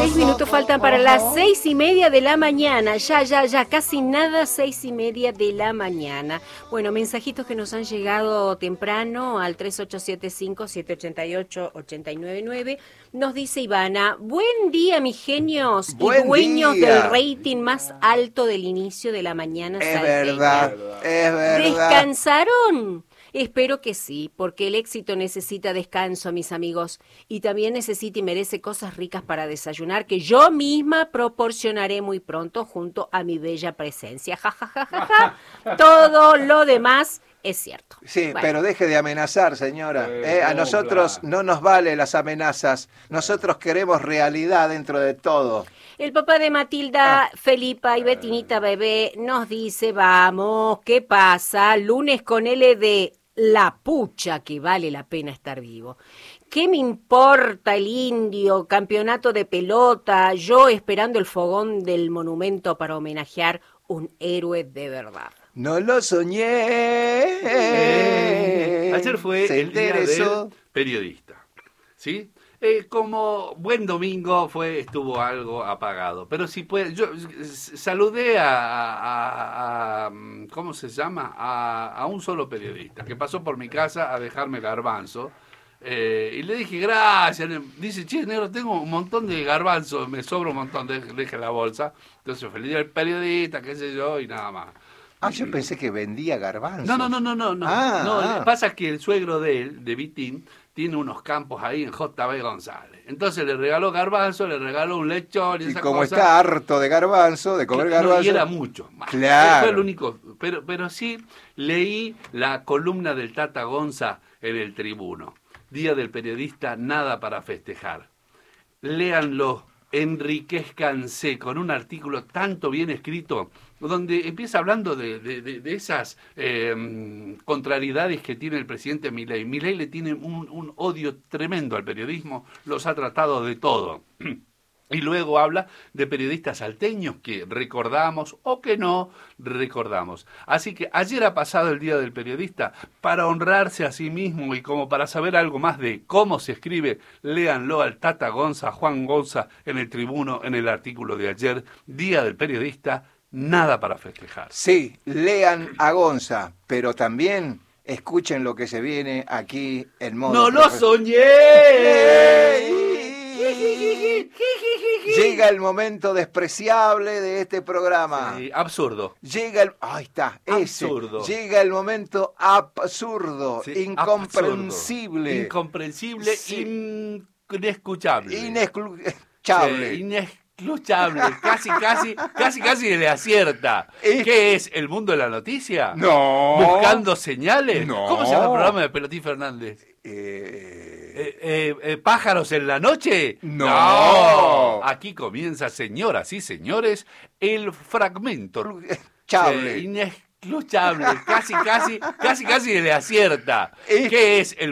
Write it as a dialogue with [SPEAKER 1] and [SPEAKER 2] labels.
[SPEAKER 1] 6 minutos faltan para las 6:30 de la mañana. Ya, casi nada, 6:30 de la mañana. Bueno, mensajitos que nos han llegado temprano al 3875-788-899. Nos dice Ivana: buen día, mis genios y dueños del rating más alto del inicio de la mañana.
[SPEAKER 2] Es verdad.
[SPEAKER 1] ¿Descansaron? Espero que sí, porque el éxito necesita descanso, mis amigos, y también necesita y merece cosas ricas para desayunar que yo misma proporcionaré muy pronto junto a mi bella presencia. Ja, ja, ja, ja, ja. Todo lo demás es cierto.
[SPEAKER 2] Sí,
[SPEAKER 1] bueno.
[SPEAKER 2] Pero deje de amenazar, señora. A nosotros no nos valen las amenazas. Nosotros queremos realidad dentro de todo.
[SPEAKER 1] El papá de Matilda, Felipa y Betinita Bebé nos dice: vamos, ¿qué pasa? Lunes con L de la pucha que vale la pena estar vivo. ¿Qué me importa el indio, campeonato de pelota, yo esperando el fogón del monumento para homenajear un héroe de verdad?
[SPEAKER 2] No lo soñé.
[SPEAKER 3] Ayer fue el día del periodista, ¿sí? Como buen domingo estuvo algo apagado, pero si puede, yo saludé a ¿cómo se llama? A un solo periodista que pasó por mi casa a dejarme garbanzo, y le dije gracias. Dice: che, negro, tengo un montón de garbanzo, me sobra un montón, deje la bolsa. Entonces feliz día del periodista, qué sé yo, y nada más.
[SPEAKER 2] Yo pensé que vendía garbanzo.
[SPEAKER 3] No. Pasa que el suegro de él, de Vitín, tiene unos campos ahí en J.B. González. Entonces le regaló garbanzo, le regaló un lechón y esa
[SPEAKER 2] como
[SPEAKER 3] cosa.
[SPEAKER 2] Está harto de garbanzo, de comer garbanzo.
[SPEAKER 3] No, y era mucho.
[SPEAKER 2] Claro.
[SPEAKER 3] Fue el único. Pero sí leí la columna del Tata Gonza en El Tribuno. Día del periodista, nada para festejar. Léanlo, enriquezcanse con un artículo tanto bien escrito, donde empieza hablando de esas contrariedades que tiene el presidente Milei. Milei le tiene un odio tremendo al periodismo, los ha tratado de todo. Y luego habla de periodistas salteños que recordamos o que no recordamos. Así que ayer ha pasado el Día del Periodista. Para honrarse a sí mismo y como para saber algo más de cómo se escribe, léanlo al Tata Gonza, Juan Gonza, en El Tribuno, en el artículo de ayer, Día del Periodista, nada para festejar.
[SPEAKER 2] Sí, lean a Gonza, pero también escuchen lo que se viene aquí en modo...
[SPEAKER 3] ¡No lo soñé!
[SPEAKER 2] Llega el momento despreciable de este programa.
[SPEAKER 3] Sí, absurdo.
[SPEAKER 2] Ahí está,
[SPEAKER 3] absurdo.
[SPEAKER 2] Llega el momento absurdo,
[SPEAKER 3] sí,
[SPEAKER 2] incomprensible.
[SPEAKER 3] Absurdo. Incomprensible, sí. Inescuchable. Inescuchable. Casi le acierta. ¿Qué es? ¿El mundo de la noticia?
[SPEAKER 2] No.
[SPEAKER 3] ¿Buscando señales?
[SPEAKER 2] No.
[SPEAKER 3] ¿Cómo se llama el programa de Pelotín Fernández? ¿Pájaros en la noche?
[SPEAKER 2] No.
[SPEAKER 3] Aquí comienza, señoras y señores, el fragmento.
[SPEAKER 2] Chable.
[SPEAKER 3] Inescuchable. Casi le acierta. ¿Qué es el